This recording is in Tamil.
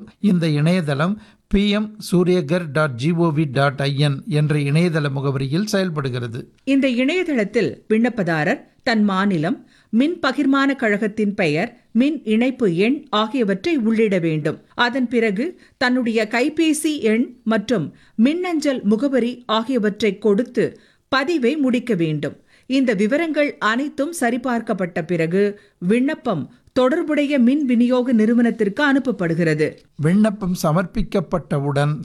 இந்த இணையதளம் pmsuryagar.gov.in என்ற இணையதள முகவரியில் செயல்படுகிறது. இந்த இணையதளத்தில் விண்ணப்பதாரர் தன் மாநிலம், மின் பகிர்மான கழகத்தின் பெயர், மின் இணைப்பு எண் ஆகியவற்றை உள்ளிட வேண்டும். அதன் பிறகு தன்னுடைய கைபேசி எண் மற்றும் மின்னஞ்சல் முகவரி ஆகியவற்றை கொடுத்து பதிவை முடிக்க வேண்டும். இந்த விவரங்கள் அனைத்தும் சரிபார்க்கப்பட்ட பிறகு விண்ணப்பம் தொடர்புடைய மின் விநியோக நிறுவனத்திற்கு அனுப்பப்படுகிறது. விண்ணப்பம் சமர்ப்பிக்கப்பட்டவுடன்